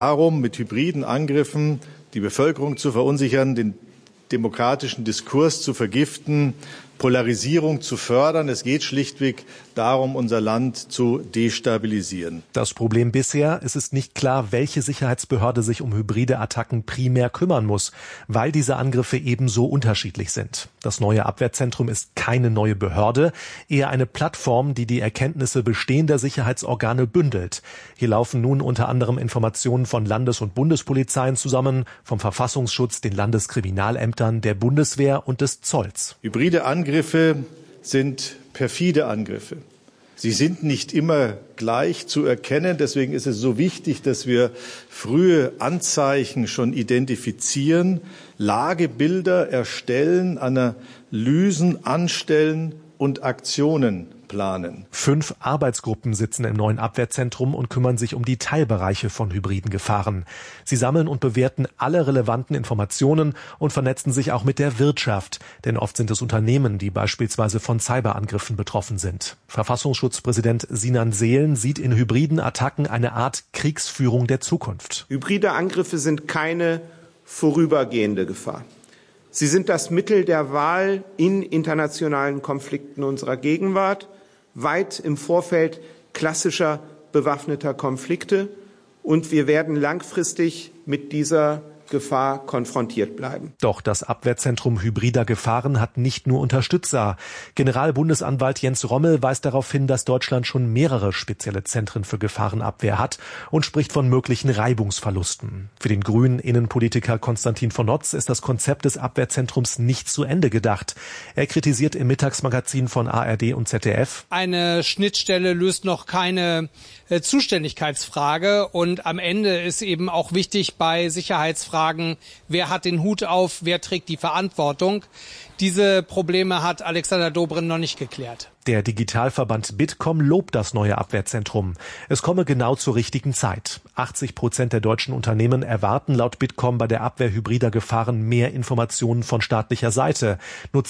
Darum, mit hybriden Angriffen die Bevölkerung zu verunsichern, den demokratischen Diskurs zu vergiften, Polarisierung zu fördern. Es geht schlichtweg darum, unser Land zu destabilisieren. Das Problem bisher, es ist nicht klar, welche Sicherheitsbehörde sich um hybride Attacken primär kümmern muss, weil diese Angriffe ebenso unterschiedlich sind. Das neue Abwehrzentrum ist keine neue Behörde, eher eine Plattform, die die Erkenntnisse bestehender Sicherheitsorgane bündelt. Hier laufen nun unter anderem Informationen von Landes- und Bundespolizeien zusammen, vom Verfassungsschutz, den Landeskriminalämtern, der Bundeswehr und des Zolls. Hybride Angriffe sind perfide Angriffe. Sie sind nicht immer gleich zu erkennen. Deswegen ist es so wichtig, dass wir frühe Anzeichen schon identifizieren, Lagebilder erstellen, Analysen anstellen und Aktionen planen. 5 Arbeitsgruppen sitzen im neuen Abwehrzentrum und kümmern sich um die Teilbereiche von hybriden Gefahren. Sie sammeln und bewerten alle relevanten Informationen und vernetzen sich auch mit der Wirtschaft. Denn oft sind es Unternehmen, die beispielsweise von Cyberangriffen betroffen sind. Verfassungsschutzpräsident Sinan Seelen sieht in hybriden Attacken eine Art Kriegsführung der Zukunft. Hybride Angriffe sind keine vorübergehende Gefahr. Sie sind das Mittel der Wahl in internationalen Konflikten unserer Gegenwart, weit im Vorfeld klassischer bewaffneter Konflikte. Und wir werden langfristig mit dieser Gefahr konfrontiert bleiben. Doch das Abwehrzentrum hybrider Gefahren hat nicht nur Unterstützer. Generalbundesanwalt Jens Rommel weist darauf hin, dass Deutschland schon mehrere spezielle Zentren für Gefahrenabwehr hat und spricht von möglichen Reibungsverlusten. Für den grünen Innenpolitiker Konstantin von Notz ist das Konzept des Abwehrzentrums nicht zu Ende gedacht. Er kritisiert im Mittagsmagazin von ARD und ZDF: Eine Schnittstelle löst noch keine Zuständigkeitsfrage und am Ende ist eben auch wichtig bei Sicherheitsfragen, wer hat den Hut auf, wer trägt die Verantwortung. Diese Probleme hat Alexander Dobrindt noch nicht geklärt. Der Digitalverband Bitkom lobt das neue Abwehrzentrum. Es komme genau zur richtigen Zeit. 80% der deutschen Unternehmen erwarten laut Bitkom bei der Abwehr hybrider Gefahren mehr Informationen von staatlicher Seite. Nur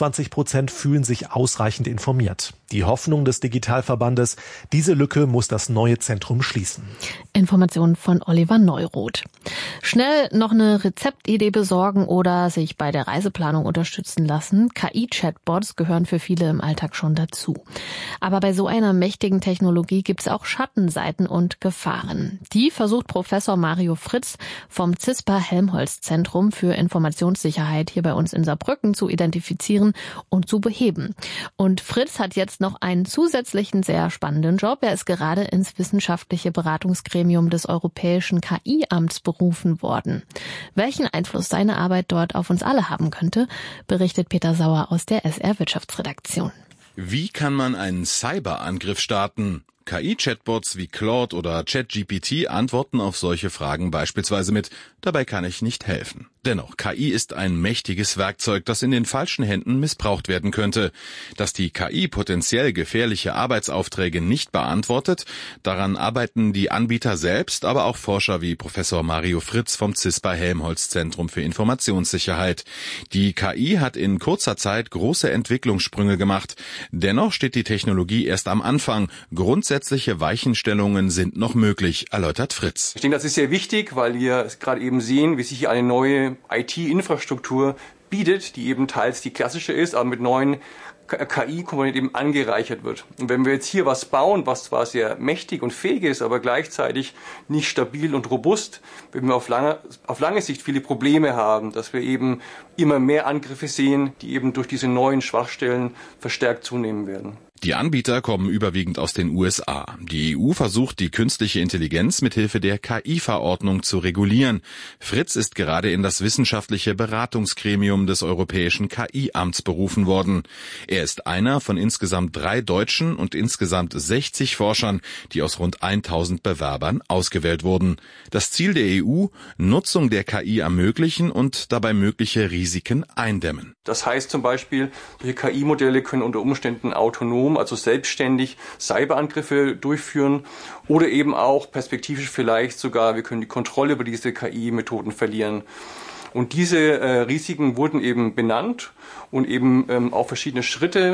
22% fühlen sich ausreichend informiert. Die Hoffnung des Digitalverbandes, diese Lücke muss das neue Zentrum schließen. Informationen von Oliver Neuroth. Schnell noch eine Rezeptidee besorgen oder sich bei der Reiseplanung unterstützen lassen. KI-Chatbots gehören für viele im Alltag schon dazu. Aber bei so einer mächtigen Technologie gibt es auch Schattenseiten und Gefahren. Die versucht Professor Mario Fritz vom CISPA-Helmholtz-Zentrum für Informationssicherheit hier bei uns in Saarbrücken zu identifizieren und zu beheben. Und Fritz hat jetzt noch einen zusätzlichen sehr spannenden Job. Er ist gerade ins wissenschaftliche Beratungsgremium des Europäischen KI-Amts berufen worden. Welchen Einfluss seine Arbeit dort auf uns alle haben könnte, berichtet Peter Sauer aus der SR-Wirtschaftsredaktion. Wie kann man einen Cyberangriff starten? KI-Chatbots wie Claude oder ChatGPT antworten auf solche Fragen beispielsweise mit: Dabei kann ich nicht helfen. Dennoch, KI ist ein mächtiges Werkzeug, das in den falschen Händen missbraucht werden könnte. Dass die KI potenziell gefährliche Arbeitsaufträge nicht beantwortet, daran arbeiten die Anbieter selbst, aber auch Forscher wie Professor Mario Fritz vom CISPA-Helmholtz-Zentrum für Informationssicherheit. Die KI hat in kurzer Zeit große Entwicklungssprünge gemacht. Dennoch steht die Technologie erst am Anfang. Grundsätzliche Weichenstellungen sind noch möglich, erläutert Fritz. Ich denke, das ist sehr wichtig, weil wir gerade eben sehen, wie sich hier eine neue IT-Infrastruktur bietet, die eben teils die klassische ist, aber mit neuen KI-Komponenten eben angereichert wird. Und wenn wir jetzt hier was bauen, was zwar sehr mächtig und fähig ist, aber gleichzeitig nicht stabil und robust, werden wir auf lange Sicht viele Probleme haben, dass wir eben immer mehr Angriffe sehen, die eben durch diese neuen Schwachstellen verstärkt zunehmen werden. Die Anbieter kommen überwiegend aus den USA. Die EU versucht, die künstliche Intelligenz mithilfe der KI-Verordnung zu regulieren. Fritz ist gerade in das wissenschaftliche Beratungsgremium des Europäischen KI-Amts berufen worden. Er ist einer von insgesamt 3 Deutschen und insgesamt 60 Forschern, die aus rund 1000 Bewerbern ausgewählt wurden. Das Ziel der EU: Nutzung der KI ermöglichen und dabei mögliche Risiken eindämmen. Das heißt zum Beispiel, solche KI-Modelle können unter Umständen autonom, also selbstständig, Cyberangriffe durchführen oder eben auch perspektivisch vielleicht sogar, wir können die Kontrolle über diese KI-Methoden verlieren. Und diese Risiken wurden eben benannt und eben auf verschiedene Schritte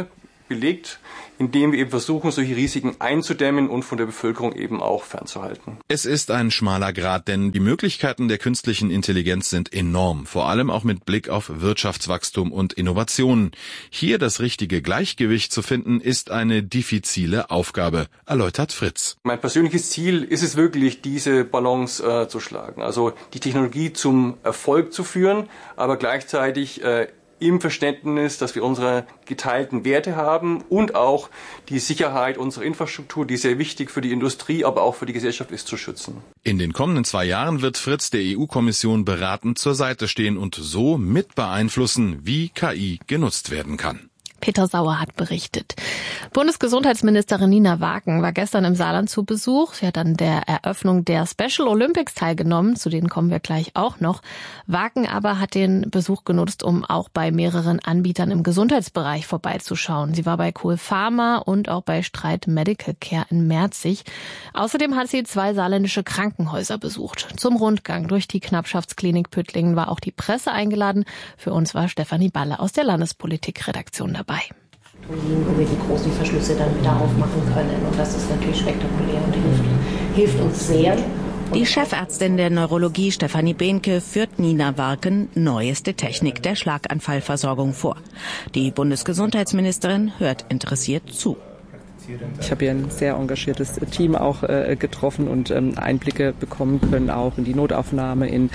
belegt, indem wir eben versuchen, solche Risiken einzudämmen und von der Bevölkerung eben auch fernzuhalten. Es ist ein schmaler Grat, denn die Möglichkeiten der künstlichen Intelligenz sind enorm, vor allem auch mit Blick auf Wirtschaftswachstum und Innovationen. Hier das richtige Gleichgewicht zu finden, ist eine diffizile Aufgabe, erläutert Fritz. Mein persönliches Ziel ist es wirklich, diese Balance zu schlagen, also die Technologie zum Erfolg zu führen, aber gleichzeitig im Verständnis, dass wir unsere geteilten Werte haben und auch die Sicherheit unserer Infrastruktur, die sehr wichtig für die Industrie, aber auch für die Gesellschaft ist, zu schützen. In den kommenden 2 Jahren wird Fritz der EU-Kommission beratend zur Seite stehen und so mit beeinflussen, wie KI genutzt werden kann. Peter Sauer hat berichtet. Bundesgesundheitsministerin Nina Wagen war gestern im Saarland zu Besuch. Sie hat an der Eröffnung der Special Olympics teilgenommen. Zu denen kommen wir gleich auch noch. Wagen aber hat den Besuch genutzt, um auch bei mehreren Anbietern im Gesundheitsbereich vorbeizuschauen. Sie war bei Cool Pharma und auch bei Streit Medical Care in Merzig. Außerdem hat sie 2 saarländische Krankenhäuser besucht. Zum Rundgang durch die Knappschaftsklinik Püttlingen war auch die Presse eingeladen. Für uns war Stefanie Balle aus der Landespolitik-Redaktion dabei. Wo wir die großen Verschlüsse dann wieder aufmachen können. Und das ist natürlich spektakulär und hilft uns sehr. Die Chefärztin der Neurologie Stefanie Behnke führt Nina Wagen neueste Technik der Schlaganfallversorgung vor. Die Bundesgesundheitsministerin hört interessiert zu. Ich habe hier ein sehr engagiertes Team auch getroffen und Einblicke bekommen können, auch in die Notaufnahme, in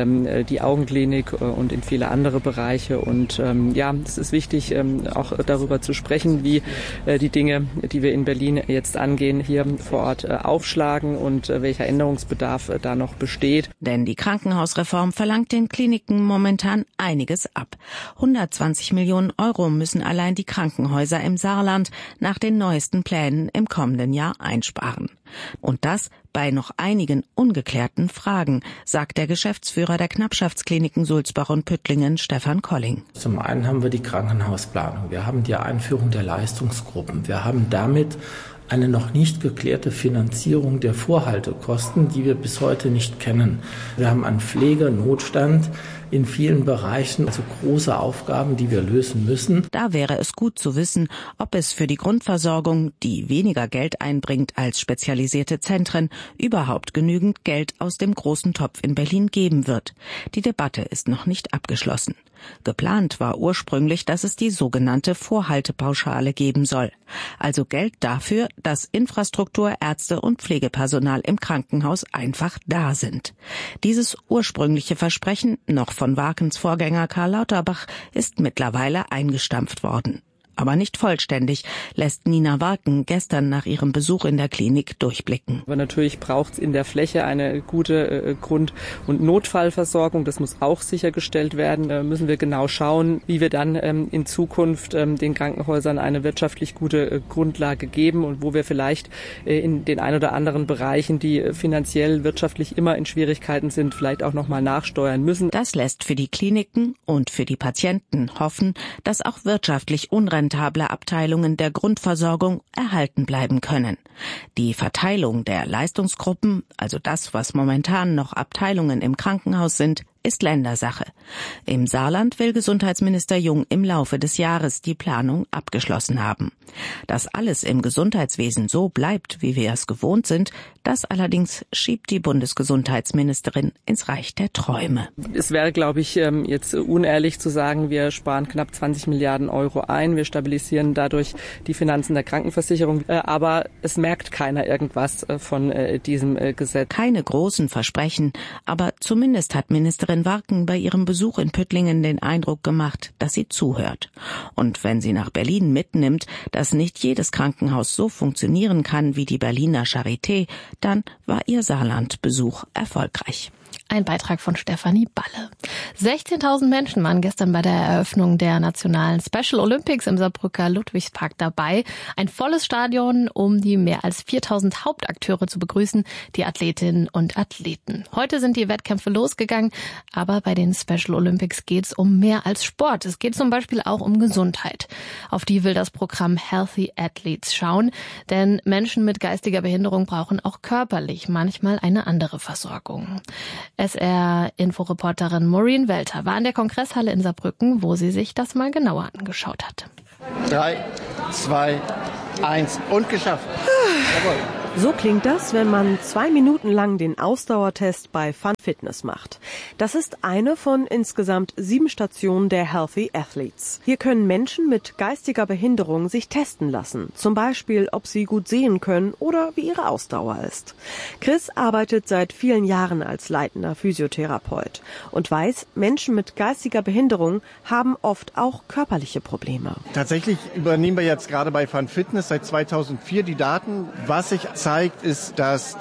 die Augenklinik und in viele andere Bereiche. Und es ist wichtig, auch darüber zu sprechen, wie die Dinge, die wir in Berlin jetzt angehen, hier vor Ort aufschlagen und welcher Änderungsbedarf da noch besteht. Denn die Krankenhausreform verlangt den Kliniken momentan einiges ab. 120 Millionen Euro müssen allein die Krankenhäuser im Saarland nach den neuesten Plänen im kommenden Jahr einsparen. Und das bei noch einigen ungeklärten Fragen, sagt der Geschäftsführer der Knappschaftskliniken Sulzbach und Püttlingen, Stefan Colling. Zum einen haben wir die Krankenhausplanung, wir haben die Einführung der Leistungsgruppen, wir haben damit eine noch nicht geklärte Finanzierung der Vorhaltekosten, die wir bis heute nicht kennen. Wir haben einen Pflegenotstand in vielen Bereichen, also große Aufgaben, die wir lösen müssen. Da wäre es gut zu wissen, ob es für die Grundversorgung, die weniger Geld einbringt als spezialisierte Zentren, überhaupt genügend Geld aus dem großen Topf in Berlin geben wird. Die Debatte ist noch nicht abgeschlossen. Geplant war ursprünglich, dass es die sogenannte Vorhaltepauschale geben soll. Also Geld dafür, dass Infrastruktur, Ärzte und Pflegepersonal im Krankenhaus einfach da sind. Dieses ursprüngliche Versprechen, noch von Wagens Vorgänger Karl Lauterbach, ist mittlerweile eingestampft worden. Aber nicht vollständig, lässt Nina Wagen gestern nach ihrem Besuch in der Klinik durchblicken. Aber natürlich braucht es in der Fläche eine gute Grund- und Notfallversorgung. Das muss auch sichergestellt werden. Da müssen wir genau schauen, wie wir dann in Zukunft den Krankenhäusern eine wirtschaftlich gute Grundlage geben und wo wir vielleicht in den ein oder anderen Bereichen, die finanziell, wirtschaftlich immer in Schwierigkeiten sind, vielleicht auch nochmal nachsteuern müssen. Das lässt für die Kliniken und für die Patienten hoffen, dass auch wirtschaftlich unrentable Abteilungen der Grundversorgung erhalten bleiben können. Die Verteilung der Leistungsgruppen, also das, was momentan noch Abteilungen im Krankenhaus sind, ist Ländersache. Im Saarland will Gesundheitsminister Jung im Laufe des Jahres die Planung abgeschlossen haben. Dass alles im Gesundheitswesen so bleibt, wie wir es gewohnt sind, das allerdings schiebt die Bundesgesundheitsministerin ins Reich der Träume. Es wäre, glaube ich, jetzt unehrlich zu sagen, wir sparen knapp 20 Milliarden Euro ein, wir stabilisieren dadurch die Finanzen der Krankenversicherung, aber es merkt keiner irgendwas von diesem Gesetz. Keine großen Versprechen, aber zumindest hat Ministerin Wagen bei ihrem Besuch in Püttlingen den Eindruck gemacht, dass sie zuhört. Und wenn sie nach Berlin mitnimmt, dass nicht jedes Krankenhaus so funktionieren kann wie die Berliner Charité, dann war ihr Saarland-Besuch erfolgreich. Ein Beitrag von Stefanie Balle. 16.000 Menschen waren gestern bei der Eröffnung der nationalen Special Olympics im Saarbrücker Ludwigspark dabei. Ein volles Stadion, um die mehr als 4.000 Hauptakteure zu begrüßen, die Athletinnen und Athleten. Heute sind die Wettkämpfe losgegangen, aber bei den Special Olympics geht es um mehr als Sport. Es geht zum Beispiel auch um Gesundheit. Auf die will das Programm Healthy Athletes schauen, denn Menschen mit geistiger Behinderung brauchen auch körperlich manchmal eine andere Versorgung. SR-Inforeporterin Maureen Welter war in der Kongresshalle in Saarbrücken, wo sie sich das mal genauer angeschaut hat. 3, 2, 1 und geschafft. Jawohl. So klingt das, wenn man 2 Minuten lang den Ausdauertest bei Fun Fitness macht. Das ist eine von insgesamt 7 Stationen der Healthy Athletes. Hier können Menschen mit geistiger Behinderung sich testen lassen. Zum Beispiel, ob sie gut sehen können oder wie ihre Ausdauer ist. Chris arbeitet seit vielen Jahren als leitender Physiotherapeut und weiß, Menschen mit geistiger Behinderung haben oft auch körperliche Probleme. Tatsächlich übernehmen wir jetzt gerade bei Fun Fitness seit 2004 die Daten. Was sich zeigt, ist, dass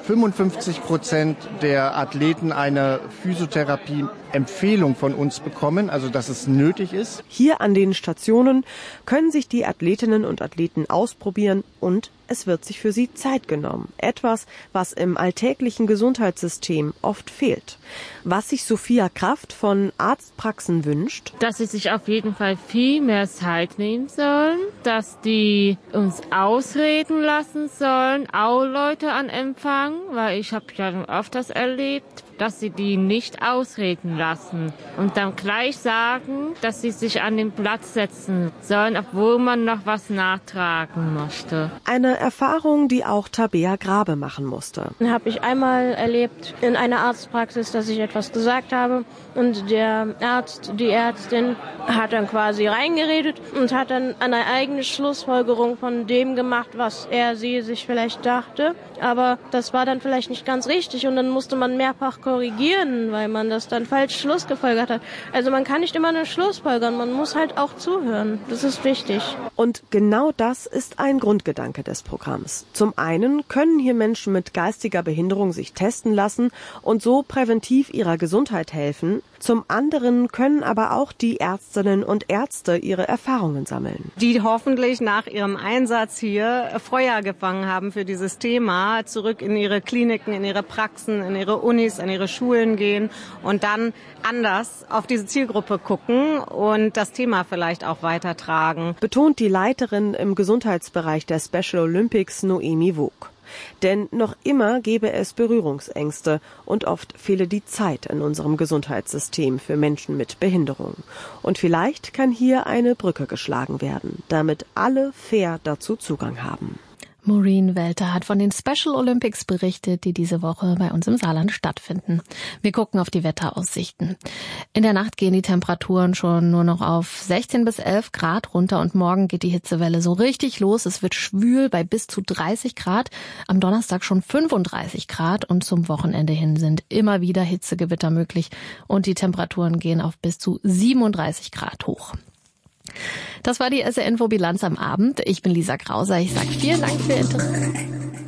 55% der Athleten eine Physiotherapie-Empfehlung von uns bekommen, also dass es nötig ist. Hier an den Stationen können sich die Athletinnen und Athleten ausprobieren und es wird sich für sie Zeit genommen. Etwas, was im alltäglichen Gesundheitssystem oft fehlt. Was sich Sophia Kraft von Arztpraxen wünscht: Dass sie sich auf jeden Fall viel mehr Zeit nehmen sollen, dass die uns ausreden lassen sollen, auch Leute an Empfang, weil ich habe ja schon öfters erlebt, dass sie die nicht ausreden lassen und dann gleich sagen, dass sie sich an den Platz setzen sollen, obwohl man noch was nachtragen möchte. Eine Erfahrung, die auch Tabea Grabe machen musste. Habe ich einmal erlebt in einer Arztpraxis, dass ich etwas gesagt habe und der Arzt, die Ärztin hat dann quasi reingeredet und hat dann eine eigene Schlussfolgerung von dem gemacht, was sie sich vielleicht dachte. Aber das war dann vielleicht nicht ganz richtig und dann musste man mehrfach korrigieren, weil man das dann falsch schlussgefolgert hat. Also man kann nicht immer nur schlussfolgern, man muss halt auch zuhören. Das ist wichtig. Und genau das ist ein Grundgedanke des Programms. Zum einen können hier Menschen mit geistiger Behinderung sich testen lassen und so präventiv ihrer Gesundheit helfen. Zum anderen können aber auch die Ärztinnen und Ärzte ihre Erfahrungen sammeln. Die hoffentlich nach ihrem Einsatz hier Feuer gefangen haben für dieses Thema, zurück in ihre Kliniken, in ihre Praxen, in ihre Unis, in ihre Schulen gehen und dann anders auf diese Zielgruppe gucken und das Thema vielleicht auch weitertragen. Betont die Leiterin im Gesundheitsbereich der Special Olympics, Noemi Vogt. Denn noch immer gäbe es Berührungsängste und oft fehle die Zeit in unserem Gesundheitssystem für Menschen mit Behinderung. Und vielleicht kann hier eine Brücke geschlagen werden, damit alle fair dazu Zugang haben. Maureen Welter hat von den Special Olympics berichtet, die diese Woche bei uns im Saarland stattfinden. Wir gucken auf die Wetteraussichten. In der Nacht gehen die Temperaturen schon nur noch auf 16 bis 11 Grad runter und morgen geht die Hitzewelle so richtig los. Es wird schwül bei bis zu 30 Grad, am Donnerstag schon 35 Grad und zum Wochenende hin sind immer wieder Hitzegewitter möglich und die Temperaturen gehen auf bis zu 37 Grad hoch. Das war die SR-Info-Bilanz am Abend. Ich bin Lisa Krauser. Ich sage vielen Dank für Ihr Interesse.